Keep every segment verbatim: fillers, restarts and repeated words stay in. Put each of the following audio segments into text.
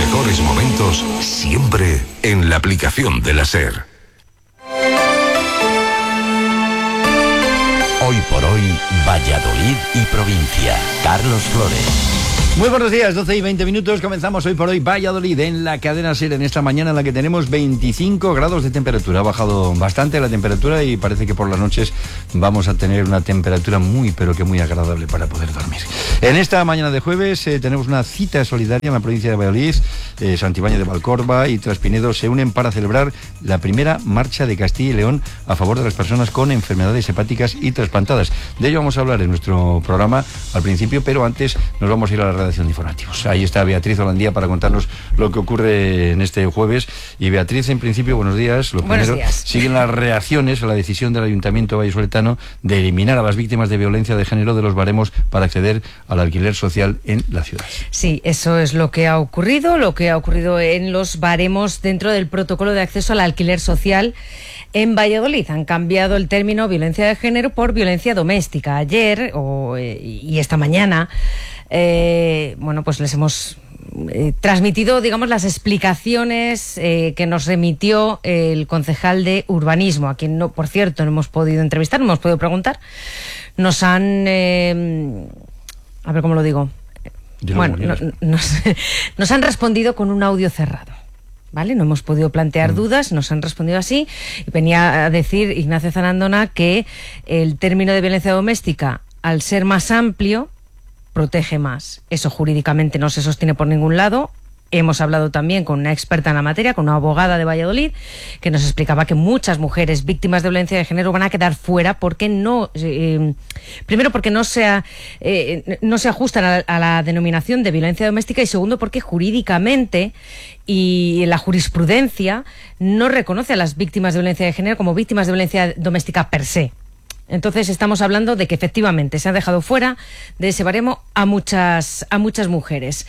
mejores momentos siempre en la aplicación de la SER. Hoy por hoy, Valladolid y provincia. Carlos Flores. Muy buenos días, doce y veinte minutos, comenzamos Hoy por Hoy Valladolid en la cadena SER en esta mañana en la que tenemos veinticinco grados de temperatura. Ha bajado bastante la temperatura y parece que por las noches vamos a tener una temperatura muy pero que muy agradable para poder dormir. En esta mañana de jueves eh, tenemos una cita solidaria en la provincia de Valladolid. eh, Santibáñez de Valcorba y Traspinedo se unen para celebrar la primera marcha de Castilla y León a favor de las personas con enfermedades hepáticas y trasplantadas. De ello vamos a hablar en nuestro programa al principio, pero antes nos vamos a ir a la redacción de informativos. Ahí está Beatriz Holandía para contarnos lo que ocurre en este jueves. Y Beatriz, en principio, buenos días. Lo buenos primero, días. Siguen las reacciones a la decisión del Ayuntamiento vallisoletano de eliminar a las víctimas de violencia de género de los baremos para acceder al alquiler social en la ciudad. Sí, eso es lo que ha ocurrido, lo que ha ocurrido en los baremos dentro del protocolo de acceso al alquiler social en Valladolid. Han cambiado el término violencia de género por violencia doméstica. Ayer o, eh, y esta mañana, eh, bueno, pues les hemos eh, transmitido, digamos, las explicaciones eh, que nos remitió el concejal de urbanismo, a quien, no, por cierto, no hemos podido entrevistar, no hemos podido preguntar. Nos han... Eh, a ver cómo lo digo. Bueno, no, nos, nos han respondido con un audio cerrado. ¿Vale? No hemos podido plantear mm. dudas, nos han respondido así. Y venía a decir Ignacio Zarandona que el término de violencia doméstica, al ser más amplio, protege más. Eso jurídicamente no se sostiene por ningún lado. Hemos hablado también con una experta en la materia, con una abogada de Valladolid, que nos explicaba que muchas mujeres víctimas de violencia de género van a quedar fuera porque no, eh, primero porque no se, eh, no se ajustan a, a la denominación de violencia doméstica, y segundo porque jurídicamente y la jurisprudencia no reconoce a las víctimas de violencia de género como víctimas de violencia doméstica per se. Entonces estamos hablando de que efectivamente se ha dejado fuera de ese baremo a muchas a muchas mujeres.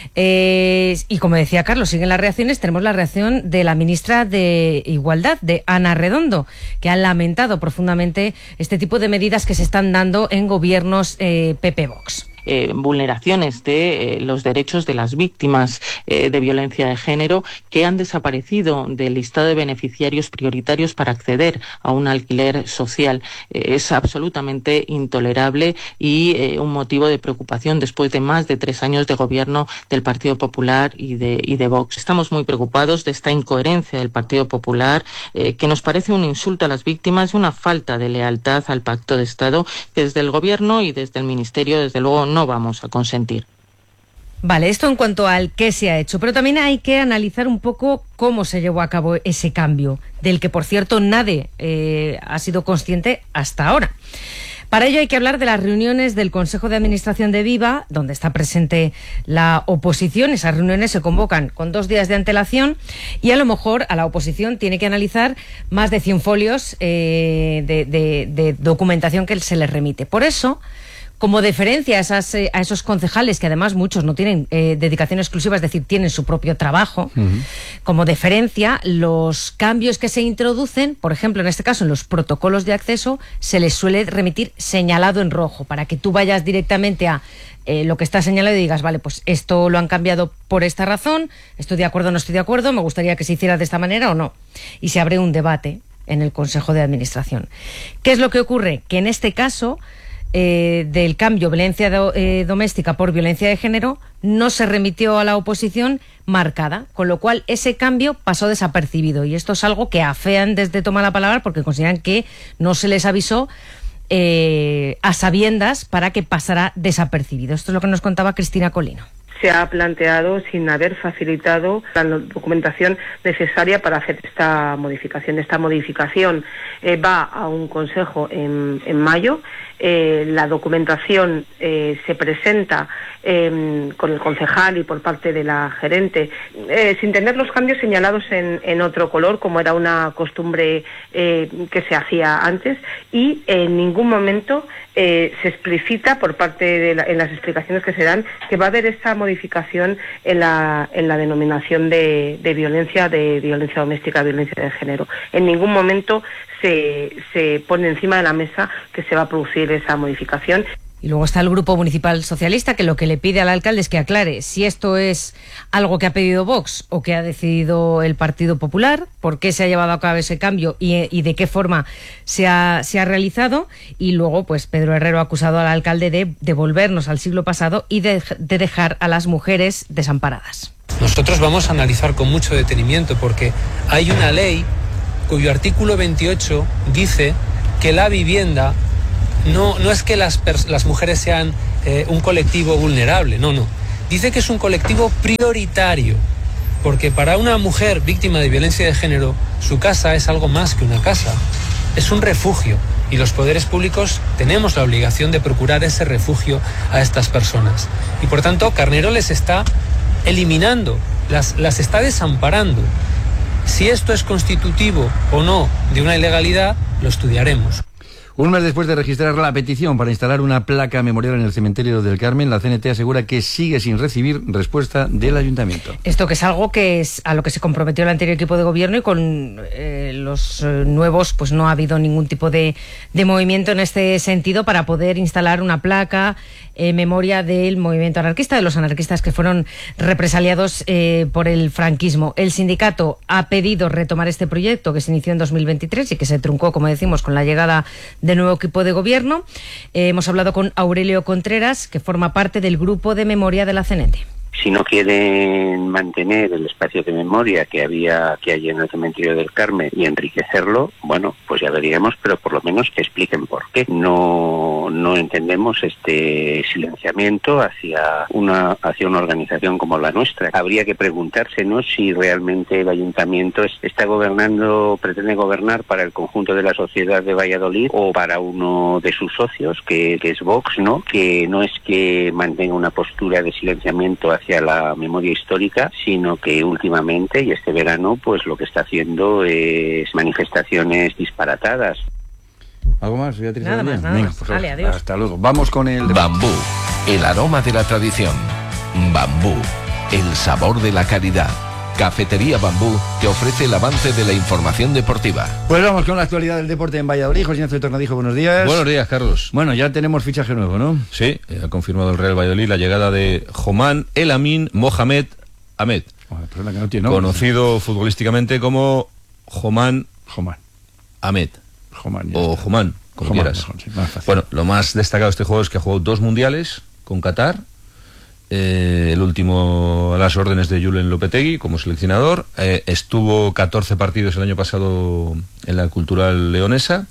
Eh, y como decía Carlos, siguen las reacciones. Tenemos la reacción de la ministra de Igualdad, de Ana Redondo, que ha lamentado profundamente este tipo de medidas que se están dando en gobiernos eh, P P-Vox. Eh, vulneraciones de eh, los derechos de las víctimas eh, de violencia de género que han desaparecido del listado de beneficiarios prioritarios para acceder a un alquiler social. Eh, es absolutamente intolerable y eh, un motivo de preocupación después de más de tres años de gobierno del Partido Popular y de, y de Vox. Estamos muy preocupados de esta incoherencia del Partido Popular, eh, que nos parece un insulto a las víctimas y una falta de lealtad al Pacto de Estado que desde el gobierno y desde el Ministerio, desde luego, no no vamos a consentir. Vale, esto en cuanto al qué se ha hecho, pero también hay que analizar un poco cómo se llevó a cabo ese cambio, del que, por cierto, nadie eh, ha sido consciente hasta ahora. Para ello hay que hablar de las reuniones del Consejo de Administración de Viva, donde está presente la oposición. Esas reuniones se convocan con dos días de antelación y a lo mejor a la oposición tiene que analizar más de cien folios eh, de, de, de documentación que se les remite. Por eso, como deferencia a, esas, eh, a esos concejales, que además muchos no tienen eh, dedicación exclusiva, es decir, tienen su propio trabajo, uh-huh. como deferencia, los cambios que se introducen, por ejemplo, en este caso, en los protocolos de acceso, se les suele remitir señalado en rojo, para que tú vayas directamente a eh, lo que está señalado y digas, vale, pues esto lo han cambiado por esta razón, estoy de acuerdo o no estoy de acuerdo, me gustaría que se hiciera de esta manera o no. Y se abre un debate en el Consejo de Administración. ¿Qué es lo que ocurre? Que en este caso... Eh, del cambio violencia do, eh, doméstica por violencia de género no se remitió a la oposición marcada, con lo cual ese cambio pasó desapercibido, y esto es algo que afean desde Toma la Palabra porque consideran que no se les avisó eh, a sabiendas para que pasara desapercibido. Esto es lo que nos contaba Cristina Colino. Se ha planteado sin haber facilitado la documentación necesaria para hacer esta modificación. Esta modificación eh, va a un consejo en, en mayo. Eh, la documentación eh, se presenta eh, con el concejal y por parte de la gerente, eh, sin tener los cambios señalados en, en otro color, como era una costumbre eh, que se hacía antes, y en ningún momento eh, se explicita por parte de la, en las explicaciones que se dan, que va a haber esta modificación en la, en la denominación de, de violencia, de violencia doméstica, violencia de género. En ningún momento se, se pone encima de la mesa que se va a producir esa modificación. Y luego está el Grupo Municipal Socialista, que lo que le pide al alcalde es que aclare si esto es algo que ha pedido Vox o que ha decidido el Partido Popular, por qué se ha llevado a cabo ese cambio y, y de qué forma se ha, se ha realizado. Y luego, pues Pedro Herrero ha acusado al alcalde de devolvernos al siglo pasado y de, de dejar a las mujeres desamparadas. Nosotros vamos a analizar con mucho detenimiento porque hay una ley cuyo artículo veintiocho dice que la vivienda no, no es que las, las mujeres sean eh, un colectivo vulnerable, no, no. Dice que es un colectivo prioritario, porque para una mujer víctima de violencia de género, su casa es algo más que una casa, es un refugio, y los poderes públicos tenemos la obligación de procurar ese refugio a estas personas. Y por tanto, Carnero les está eliminando, las, las está desamparando. Si esto es constitutivo o no de una ilegalidad, lo estudiaremos. Un mes después de registrar la petición para instalar una placa memorial en el cementerio del Carmen, la C N T asegura que sigue sin recibir respuesta del ayuntamiento. Esto que es algo que es a lo que se comprometió el anterior equipo de gobierno, y con eh, los eh, nuevos pues no ha habido ningún tipo de, de movimiento en este sentido para poder instalar una placa en memoria del movimiento anarquista, de los anarquistas que fueron represaliados eh, por el franquismo. El sindicato ha pedido retomar este proyecto que se inició en dos mil veintitrés y que se truncó, como decimos, con la llegada del nuevo equipo de gobierno. Eh, hemos hablado con Aurelio Contreras, que forma parte del grupo de memoria de la C N T. Si no quieren mantener el espacio de memoria que había que hay en el cementerio del Carmen y enriquecerlo, bueno, pues ya veríamos, pero por lo menos que expliquen por qué. No, no entendemos este silenciamiento hacia una, hacia una organización como la nuestra. Habría que preguntársenos si realmente el ayuntamiento está gobernando, pretende gobernar para el conjunto de la sociedad de Valladolid o para uno de sus socios, que, que es Vox, ¿no? Que no es que mantenga una postura de silenciamiento hacia hacia la memoria histórica, sino que últimamente y este verano pues lo que está haciendo es manifestaciones disparatadas. ¿Algo más, Beatriz? Nada más, nada Venga, más. pues, Vale, adiós. Hasta luego. Vamos con el... Bambú, el aroma de la tradición. Bambú, el sabor de la calidad. Cafetería Bambú te ofrece el avance de la información deportiva. Pues vamos con la actualidad del deporte en Valladolid. José Ignacio Tornadijo, buenos días. Buenos días, Carlos. Bueno, ya tenemos fichaje nuevo, ¿no? Sí, ha confirmado el Real Valladolid la llegada de Joman El Amin Mohamed Ahmed, Bueno, pues la que no tiene nombre. conocido futbolísticamente como Joman Joman. Ahmed, Joman, ya o está. Joman, como Joman, quieras. mejor, sí, más fácil. Bueno, lo más destacado de este juego es que ha jugado dos mundiales con Qatar. Eh, el último a las órdenes de Julen Lopetegui como seleccionador. Eh, estuvo catorce partidos el año pasado en la Cultural Leonesa.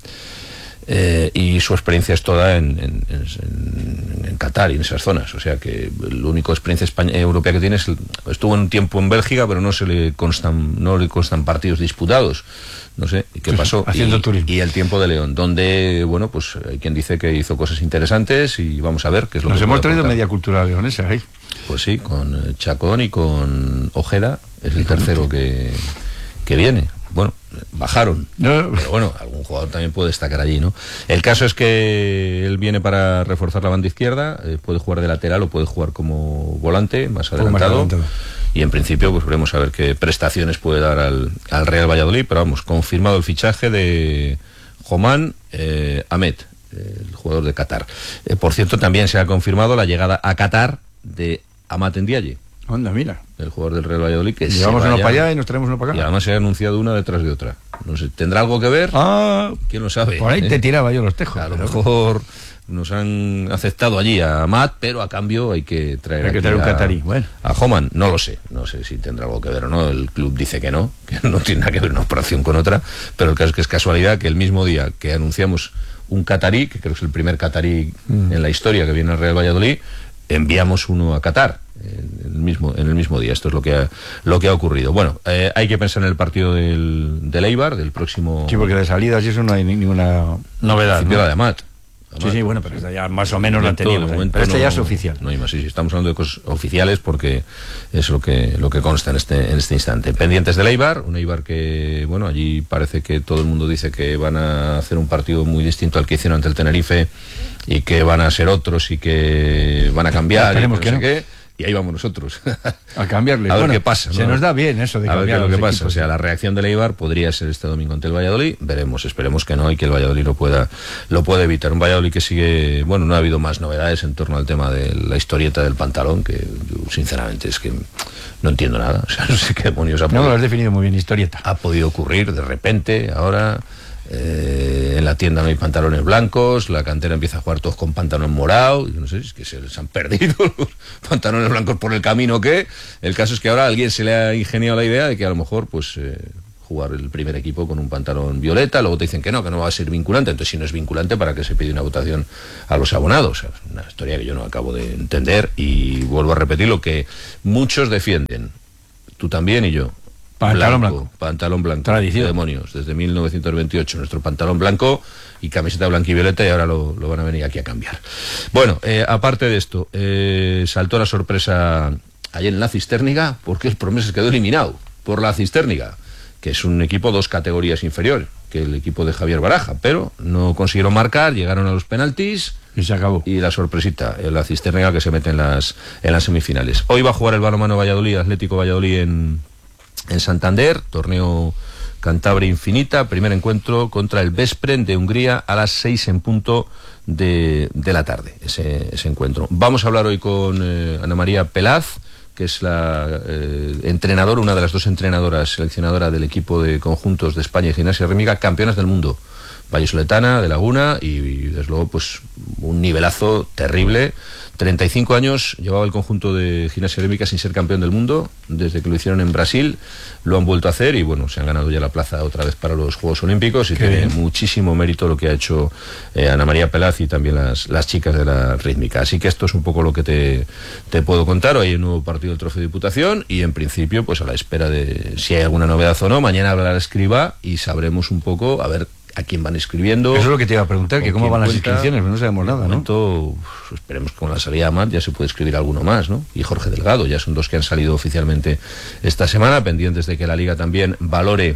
Eh, y su experiencia es toda en, en, en, en Qatar y en esas zonas, o sea que la única experiencia España, europea que tiene es, estuvo un tiempo en Bélgica, pero no se le constan, no le constan partidos disputados, no sé qué Sí, pasó. haciendo y, turismo. y el tiempo de León, donde bueno, pues hay quien dice que hizo cosas interesantes y vamos a ver qué es lo Nos que hemos puede traído aportar. media cultura leonesa, ¿eh? Pues sí, con eh, Chacón y con Ojeda es el tercero que, que viene. Bueno, bajaron, No. pero bueno, algún jugador también puede destacar allí, ¿no? El caso es que él viene para reforzar la banda izquierda, eh, puede jugar de lateral o puede jugar como volante, más poco más adelantado, adelantado. y en principio pues veremos a ver qué prestaciones puede dar al, al Real Valladolid, pero vamos, confirmado el fichaje de Joman eh, Ahmed, eh, el jugador de Qatar. Eh, por cierto, también se ha confirmado la llegada a Qatar de Amat Ndiaye, Anda, mira. el jugador del Real Valladolid, que se Llevamos uno vaya, para allá y nos traemos uno para y acá. además se ha anunciado una detrás de otra. No sé, ¿tendrá algo que ver? Ah, ¿Quién lo sabe? por ahí ¿Eh? te tiraba yo los tejos. A lo pero- mejor nos han aceptado allí a Matt, pero a cambio hay que traer, Hay que aquí traer un a, catarí, bueno. a Joman. No lo sé, no sé si tendrá algo que ver o no. El club dice que no, que no tiene nada que ver una operación con otra, pero el caso es que es casualidad que el mismo día que anunciamos un catarí, que creo que es el primer catarí Mm. en la historia que viene al Real Valladolid, enviamos uno a Qatar en el mismo en el mismo día. Esto es lo que ha, lo que ha ocurrido. Bueno, eh, hay que pensar en el partido del, del Eibar, del próximo... Sí, porque de salidas y eso no hay ni- ninguna novedad, principio ¿no? la de Amat. Sí, sí, bueno, pero esta ya más o menos la Momento- teníamos. ¿eh? momento Pero esta no- ya es oficial. No hay más, sí, sí, estamos hablando de cosas oficiales porque es lo que lo que consta en este en este instante. Pendientes del Eibar, un Eibar que, bueno, allí parece que todo el mundo dice que van a hacer un partido muy distinto al que hicieron ante el Tenerife y que van a ser otros y que van a cambiar. Esperemos y que no no. sé qué. y ahí vamos nosotros. A cambiarle. A ver bueno, qué pasa. Se ¿no? nos da bien eso de a cambiar ver qué es lo que los pasa. equipos. O sea, la reacción del Eibar podría ser este domingo ante el Valladolid. Veremos, esperemos que no y que el Valladolid lo pueda, lo pueda evitar. Un Valladolid que sigue... Bueno, no ha habido más novedades en torno al tema de la historieta del pantalón, que yo, sinceramente, es que no entiendo nada. O sea, no sé qué demonios ha podido... No, lo has definido muy bien, historieta. Ha podido ocurrir de repente, ahora... Eh, en la tienda no hay pantalones blancos, la cantera empieza a jugar todos con pantalón morado, yo no sé, es que se les han perdido los pantalones blancos por el camino o qué. El caso es que ahora a alguien se le ha ingeniado la idea de que a lo mejor pues eh, jugar el primer equipo con un pantalón violeta, luego te dicen que no, que no va a ser vinculante, entonces si no es vinculante, ¿para qué se pide una votación a los abonados? O sea, una historia que yo no acabo de entender, y vuelvo a repetir lo que muchos defienden, tú también y yo. Pantalón blanco, blanco. Pantalón blanco. Tradición. Demonios. Desde mil novecientos veintiocho, nuestro pantalón blanco y camiseta blanca y violeta, y ahora lo, lo van a venir aquí a cambiar. Bueno, eh, aparte de esto, eh, saltó la sorpresa ayer en la Cistérniga, porque el Promesas quedó eliminado por la Cistérniga, que es un equipo dos categorías inferior que el equipo de Javier Baraja, pero no consiguieron marcar, llegaron a los penaltis. Y se acabó. Y la sorpresita, la Cistérniga que se mete en las, en las semifinales. Hoy va a jugar el balonmano Valladolid, Atlético Valladolid en... en Santander, torneo Cantabria Infinita, primer encuentro contra el Veszprém de Hungría a las seis en punto de, de la tarde, ese, ese encuentro. Vamos a hablar hoy con eh, Ana María Pelaz, que es la eh, entrenadora, una de las dos entrenadoras seleccionadoras del equipo de conjuntos de España y Gimnasia Rítmica, campeonas del mundo, vallisoletana, de Laguna, y, y desde luego pues un nivelazo terrible. treinta y cinco años llevaba el conjunto de Gimnasia Rítmica sin ser campeón del mundo, desde que lo hicieron en Brasil, lo han vuelto a hacer y bueno, se han ganado ya la plaza otra vez para los Juegos Olímpicos, y Qué tiene bien. muchísimo mérito lo que ha hecho eh, Ana María Pelaz y también las, las chicas de la rítmica. Así que esto es un poco lo que te, te puedo contar. Hoy hay un nuevo partido del Trofeo de Diputación y en principio pues a la espera de si hay alguna novedad o no. Mañana hablará la escriba y sabremos un poco a ver a quién van escribiendo. Eso es lo que te iba a preguntar, que con cómo quién van las cuenta. inscripciones, pues no sabemos De nada, ¿no? momento, pues, esperemos que con la salida de Amat ya se puede escribir alguno más, ¿no? Y Jorge Delgado, ya son dos que han salido oficialmente esta semana, pendientes de que la Liga también valore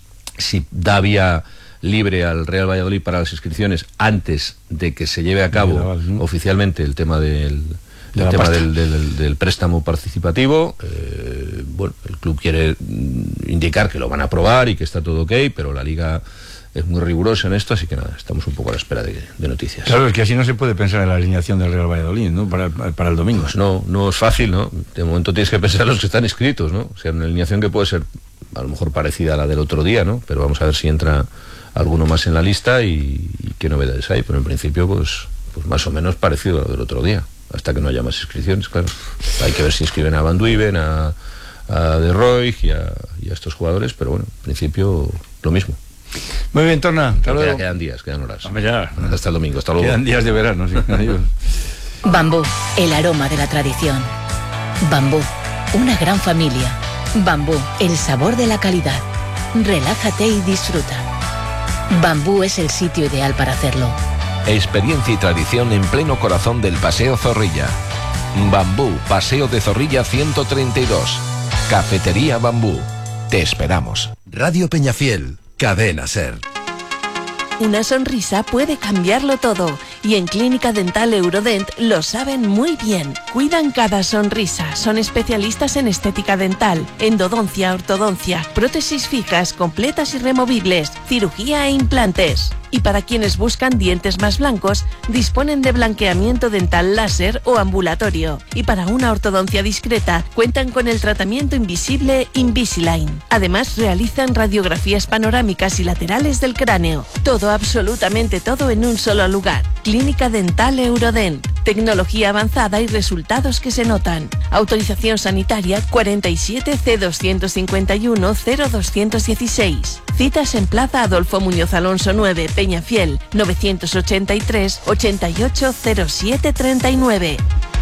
si da vía libre al Real Valladolid para las inscripciones antes de que se lleve a cabo Daval, ¿no? oficialmente el tema del... De el la tema pasta. del, del- del préstamo participativo. Eh, bueno, el club quiere mm, indicar que lo van a aprobar y que está todo ok, pero la Liga es muy rigurosa en esto, así que nada, estamos un poco a la espera de, de noticias. Claro, es que así no se puede pensar en la alineación del Real Valladolid, ¿no? Para, para el domingo. Pues no, no es fácil, ¿no? De momento tienes que pensar en los que están inscritos, ¿no? O sea, una alineación que puede ser a lo mejor parecida a la del otro día, ¿no? Pero vamos a ver si entra alguno más en la lista y, y qué novedades hay. Pero en principio, pues, pues más o menos parecido a lo del otro día, hasta que no haya más inscripciones, claro. Hay que ver si inscriben a Van Duiven, a, a De Roy y a, y a estos jugadores, pero bueno, en principio lo mismo. Muy bien, Torna. Hasta Pero luego. quedan, quedan días, quedan horas. Hombre, ya. Hasta el domingo, hasta luego. Quedan días de verano, sí. Adiós. Bambú, el aroma de la tradición. Bambú, una gran familia. Bambú, el sabor de la calidad. Relájate y disfruta. Bambú es el sitio ideal para hacerlo. Experiencia y tradición en pleno corazón del Paseo Zorrilla. Bambú, Paseo de Zorrilla ciento treinta y dos. Cafetería Bambú. Te esperamos. Radio Peñafiel, Cadena Ser. Una sonrisa puede cambiarlo todo y en Clínica Dental Eurodent lo saben muy bien. Cuidan cada sonrisa, son especialistas en estética dental, endodoncia, ortodoncia, prótesis fijas, completas y removibles, cirugía e implantes. Y para quienes buscan dientes más blancos, disponen de blanqueamiento dental láser o ambulatorio. Y para una ortodoncia discreta, cuentan con el tratamiento invisible Invisalign. Además, realizan radiografías panorámicas y laterales del cráneo. Todo, absolutamente todo en un solo lugar. Clínica Dental Eurodent. Tecnología avanzada y resultados que se notan. Autorización sanitaria cuarenta y siete C doscientos cincuenta y uno cero doscientos dieciséis. Citas en Plaza Adolfo Muñoz Alonso nueve, Peñafiel, novecientos ochenta y tres ochenta y ocho cero siete treinta y nueve.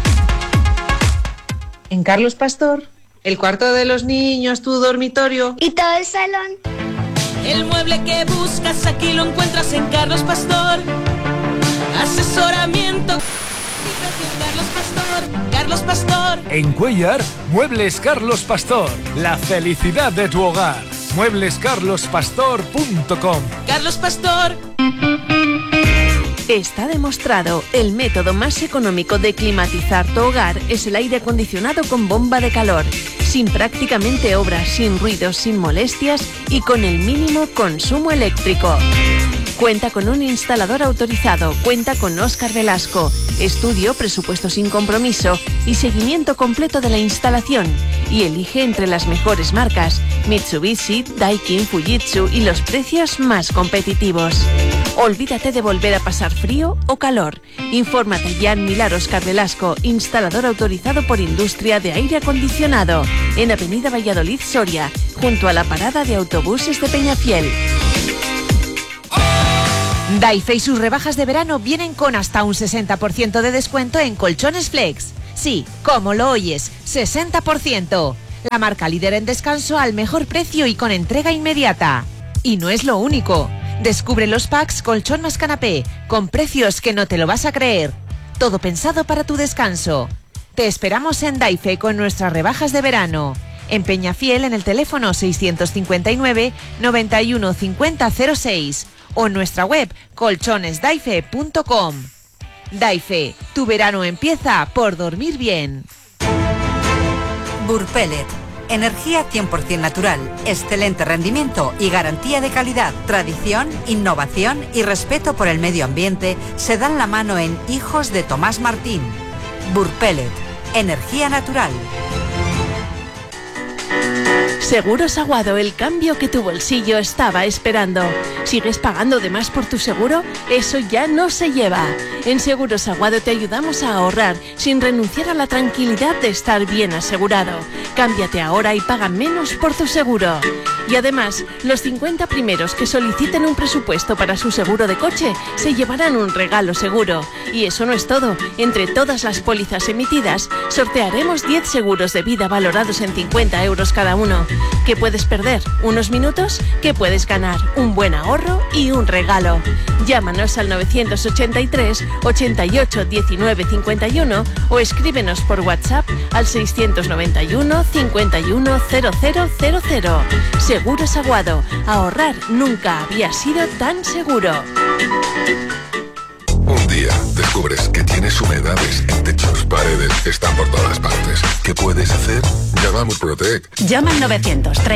En Carlos Pastor, el cuarto de los niños, tu dormitorio. Y todo el salón. El mueble que buscas aquí lo encuentras en Carlos Pastor. Asesoramiento. Carlos Pastor, Carlos Pastor. En Cuellar, Muebles Carlos Pastor. La felicidad de tu hogar. muebles carlos pastor punto com. Carlos Pastor. Está demostrado, el método más económico de climatizar tu hogar es el aire acondicionado con bomba de calor, sin prácticamente obras, sin ruidos, sin molestias y con el mínimo consumo eléctrico. Cuenta con un instalador autorizado, cuenta con Óscar Velasco, estudio, presupuesto sin compromiso y seguimiento completo de la instalación. Y elige entre las mejores marcas, Mitsubishi, Daikin, Fujitsu y los precios más competitivos. Olvídate de volver a pasar frío o calor. Infórmate ya en Milar Óscar Velasco, instalador autorizado por Industria de Aire Acondicionado, en Avenida Valladolid, Soria, junto a la parada de autobuses de Peñafiel. Daife y sus rebajas de verano vienen con hasta un sesenta por ciento de descuento en colchones Flex. Sí, como lo oyes, sesenta por ciento. La marca líder en descanso al mejor precio y con entrega inmediata. Y no es lo único. Descubre los packs colchón más canapé, con precios que no te lo vas a creer. Todo pensado para tu descanso. Te esperamos en Daife con nuestras rebajas de verano. En Peñafiel en el teléfono seiscientos cincuenta y nueve, noventa y uno, cincuenta, cero seis. O en nuestra web colchones daife punto com. Daife, tu verano empieza por dormir bien. Burpelet, energía cien por ciento natural, excelente rendimiento y garantía de calidad. Tradición, innovación y respeto por el medio ambiente se dan la mano en Hijos de Tomás Martín. Burpelet, energía natural. Seguros Aguado, el cambio que tu bolsillo estaba esperando. ¿Sigues pagando de más por tu seguro? Eso ya no se lleva. En Seguros Aguado te ayudamos a ahorrar sin renunciar a la tranquilidad de estar bien asegurado. Cámbiate ahora y paga menos por tu seguro. Y además, los cincuenta primeros que soliciten un presupuesto para su seguro de coche se llevarán un regalo seguro. Y eso no es todo. Entre todas las pólizas emitidas, sortearemos diez seguros de vida valorados en cincuenta euros cada uno. ¿Qué puedes perder? ¿Unos minutos? ¿Qué puedes ganar? Un buen ahorro y un regalo. Llámanos al novecientos ochenta y tres, ochenta y ocho, diecinueve, cincuenta y uno o escríbenos por WhatsApp al seiscientos noventa y uno, cincuenta y uno, cero cero cero cero. Seguros Aguado. Ahorrar nunca había sido tan seguro. Un día descubres que tienes humedades en techos, paredes, están por todas partes. ¿Qué puedes hacer? Llama a Murprotec. Llama al novecientos treinta.